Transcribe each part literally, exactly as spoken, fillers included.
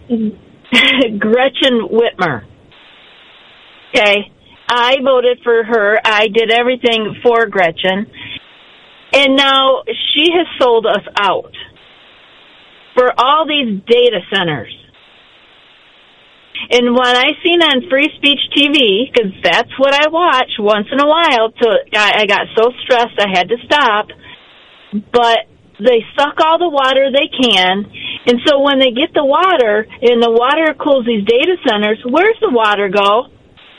Gretchen Whitmer. Okay. I voted for her. I did everything for Gretchen. And now she has sold us out for all these data centers. And what I seen on Free Speech T V, because that's what I watch once in a while, so I, I got so stressed I had to stop, but they suck all the water they can, and so when they get the water, and the water cools these data centers, where's the water go?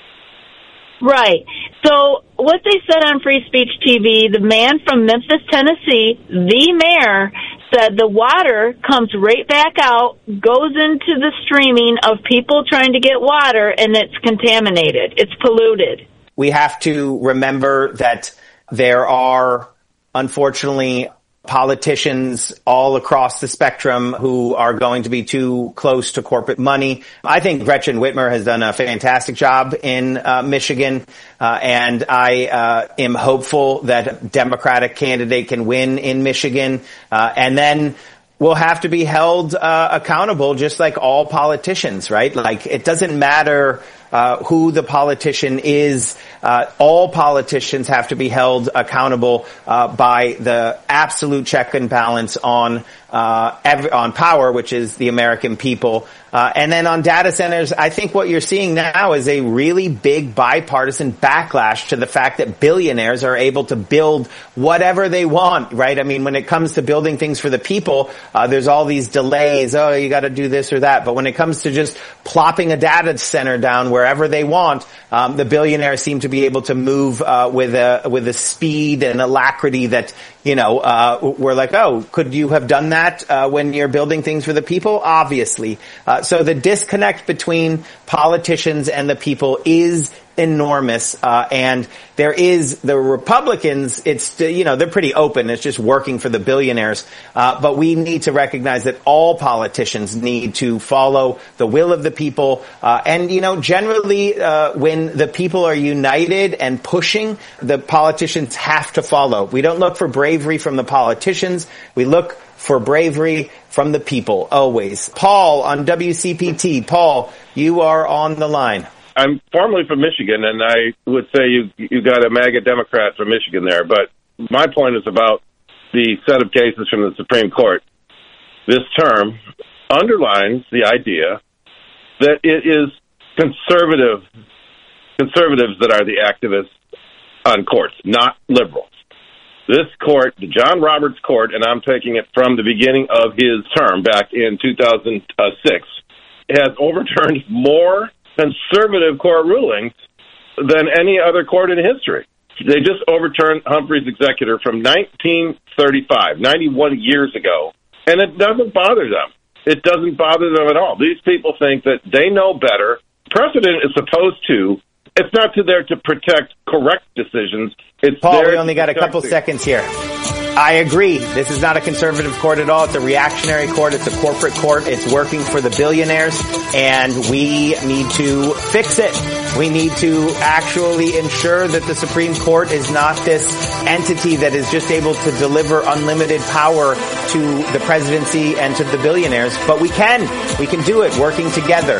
Right. So what they said on Free Speech T V, the man from Memphis, Tennessee, the mayor, said the water comes right back out, goes into the streaming of people trying to get water, and it's contaminated. It's polluted. We have to remember that there are, unfortunately, politicians all across the spectrum who are going to be too close to corporate money. I think Gretchen Whitmer has done a fantastic job in uh, Michigan, uh, and I uh, am hopeful that a Democratic candidate can win in Michigan, uh, and then will have to be held uh, accountable just like all politicians, right? Like, it doesn't matter uh, who the politician is. Uh, all politicians have to be held accountable uh, by the absolute check and balance on uh, every, on power, which is the American people. Uh, and then on data centers, I think what you're seeing now is a really big bipartisan backlash to the fact that billionaires are able to build whatever they want, right? I mean, when it comes to building things for the people, uh, there's all these delays. Oh, you got to do this or that. But when it comes to just plopping a data center down wherever they want, um, the billionaires seem to be able to move uh, with a with a speed and alacrity that, you know, uh, we're like, oh, could you have done that uh, when you're building things for the people? Obviously. Uh, so the disconnect between politicians and the people is enormous, uh, and there is the Republicans. It's, you know, they're pretty open. It's just working for the billionaires. Uh, but we need to recognize that all politicians need to follow the will of the people. Uh, and, you know, generally, uh, when the people are united and pushing, the politicians have to follow. We don't look for bravery from the politicians. We look for bravery from the people, always. Paul on W C P T. Paul, you are on the line. I'm formerly from Michigan, and I would say you you got a MAGA Democrat from Michigan there. But my point is about the set of cases from the Supreme Court. This term underlines the idea that it is conservative conservatives that are the activists on courts, not liberals. This court, the John Roberts Court, and I'm taking it from the beginning of his term back in two thousand six, has overturned more conservative court rulings than any other court in history. They just overturned Humphrey's executor from nineteen thirty-five, ninety-one years ago, and it doesn't bother them. It doesn't bother them at all. These people think that they know better. Precedent is supposed to, it's not to there to protect correct decisions. It's Paul, there we only got a couple the- seconds here. I agree. This is not a conservative court at all. It's a reactionary court. It's a corporate court. It's working for the billionaires, and we need to fix it. We need to actually ensure that the Supreme Court is not this entity that is just able to deliver unlimited power to the presidency and to the billionaires. But we can. We can do it working together.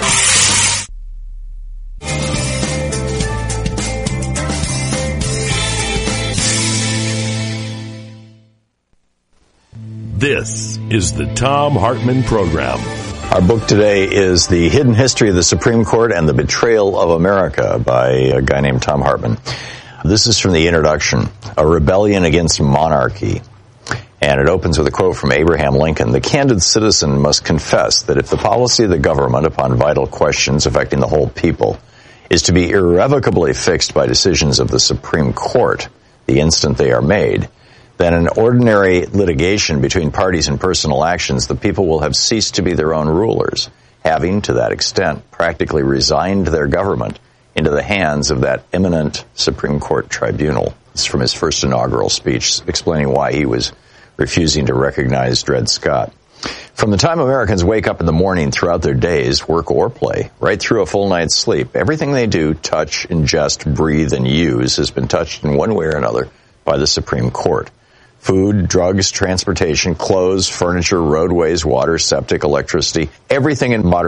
This is the Thom Hartmann Program. Our book today is The Hidden History of the Supreme Court and the Betrayal of America by a guy named Thom Hartmann. This is from the introduction, A Rebellion Against Monarchy. And it opens with a quote from Abraham Lincoln. The candid citizen must confess that if the policy of the government upon vital questions affecting the whole people is to be irrevocably fixed by decisions of the Supreme Court the instant they are made, then in ordinary litigation between parties and personal actions, the people will have ceased to be their own rulers, having, to that extent, practically resigned their government into the hands of that eminent Supreme Court tribunal. It's from his first inaugural speech, explaining why he was refusing to recognize Dred Scott. From the time Americans wake up in the morning throughout their days, work or play, right through a full night's sleep, everything they do, touch, ingest, breathe, and use has been touched in one way or another by the Supreme Court. Food, drugs, transportation, clothes, furniture, roadways, water, septic, electricity, everything in modern